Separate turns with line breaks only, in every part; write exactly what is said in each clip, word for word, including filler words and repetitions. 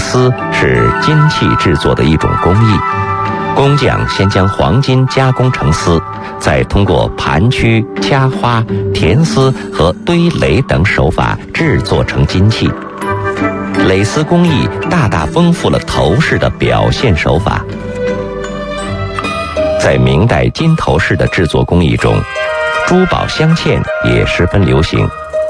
丝是金器制作的一种工艺，工匠先将黄金加工成丝，再通过盘曲、掐花、填丝和堆垒等手法制作成金器。垒丝工艺大大丰富了头饰的表现手法。在明代金头饰的制作工艺中，珠宝镶嵌也十分流行。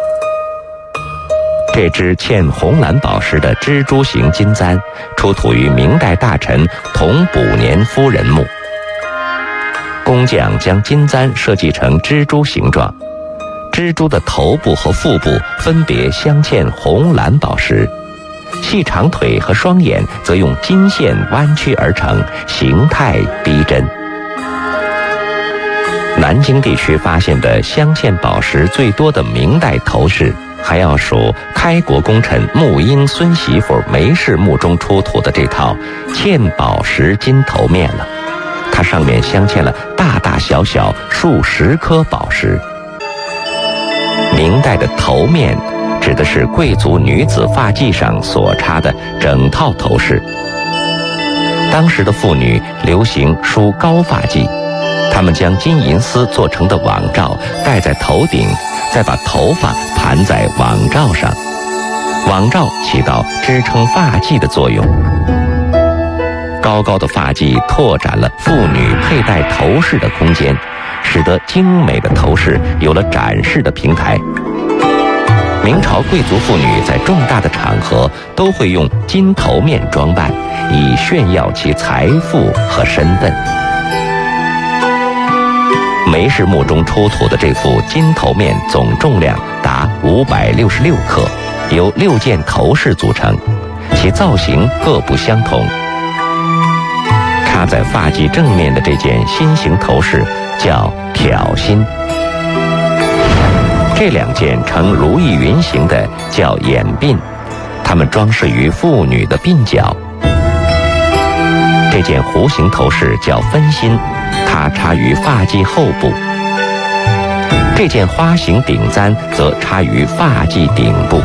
这只嵌红蓝宝石的蜘蛛形金簪出土于明代大臣童卜年夫人墓。工匠将金簪设计成蜘蛛形状，蜘蛛的头部和腹部分别镶嵌红蓝宝石，细长腿和双眼则用金线弯曲而成，形态逼真。南京地区发现的镶嵌宝石最多的明代头饰，还要数开国功臣沐英孙媳妇梅氏墓中出土的这套嵌宝石金头面了。它上面镶嵌了大大小小数十颗宝石。明代的头面指的是贵族女子发髻上所插的整套头饰。当时的妇女流行梳高发髻，她们将金银丝做成的网罩戴在头顶，再把头发盘在网罩上，网罩起到支撑发髻的作用。高高的发髻拓展了妇女佩戴头饰的空间，使得精美的头饰有了展示的平台。明朝贵族妇女在重大的场合都会用金头面装扮，以炫耀其财富和身份。梅氏墓中出土的这副金头面总重量达五百六十六克，由六件头饰组成，其造型各不相同。插在发髻正面的这件心形头饰叫挑心，这两件呈如意云形的叫眼鬓，它们装饰于妇女的鬓角。这件弧形头饰叫分心，它插于发髻后部。这件花形顶簪则插于发髻顶部。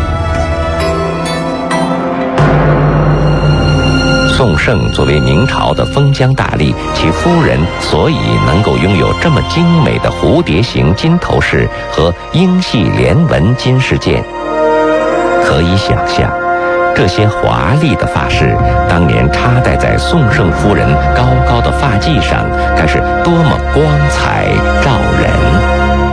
宋晟作为明朝的封疆大吏，其夫人所以能够拥有这么精美的蝴蝶形金头饰和英系连纹金饰件。可以想象，这些华丽的发饰当年插戴在宋晟夫人高高的发髻上，该是多么光彩照人。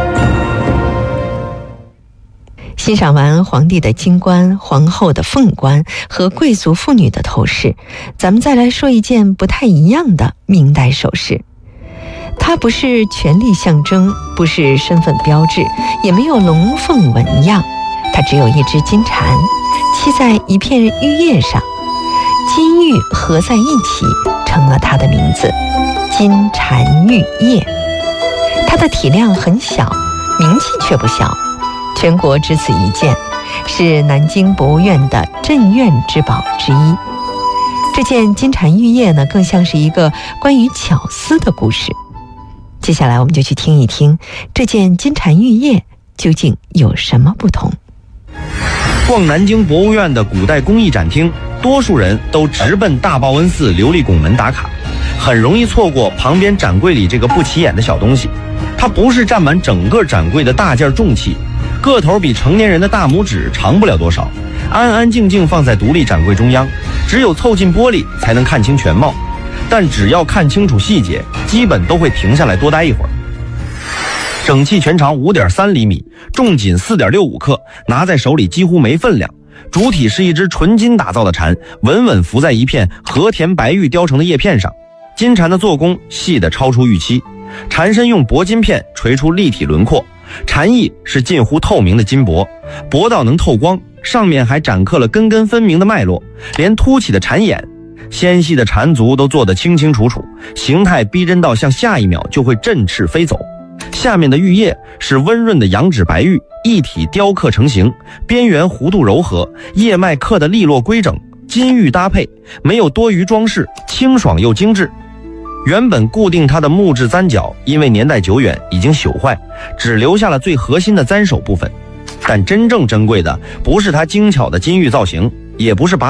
欣赏完皇帝的金冠、皇后的凤冠和贵族妇女的头饰，咱们再来说一件不太一样的明代首饰。它不是权力象征，不是身份标志，也没有龙凤纹样，它只有一只金蝉栖在一片玉叶上，金玉合在一起成了它的名字——金蝉玉叶。它的体量很小，名气却不小，全国只此一件，是南京博物院的镇院之宝之一。这件金蝉玉叶呢，更像是一个关于巧思的故事。接下来我们就去听一听这件金蝉玉叶究竟有什么不同。
逛南京博物院的古代工艺展厅，多数人都直奔大报恩寺琉璃拱门打卡，很容易错过旁边展柜里这个不起眼的小东西。它不是占满整个展柜的大件重器，个头比成年人的大拇指长不了多少，安安静静放在独立展柜中央，只有凑近玻璃才能看清全貌。但只要看清楚细节，基本都会停下来多待一会儿。整器全长 五点三厘米，重仅 四点六五克，拿在手里几乎没分量。主体是一只纯金打造的蝉，稳稳浮在一片和田白玉雕成的叶片上。金蝉的做工细得超出预期，蝉身用铂金片锤出立体轮廓，蝉翼是近乎透明的金箔，薄到能透光，上面还展刻了根根分明的脉络，连凸起的蝉眼、纤细的蝉足都做得清清楚楚，形态逼真到像下一秒就会振翅飞走。下面的玉叶是温润的羊脂白玉，一体雕刻成型，边缘弧度柔和，叶脉刻得利落规整，金玉搭配，没有多余装饰，清爽又精致。原本固定它的木质簪角因为年代久远已经朽坏，只留下了最核心的簪首部分。但真正珍贵的不是它精巧的金玉造型，也不是把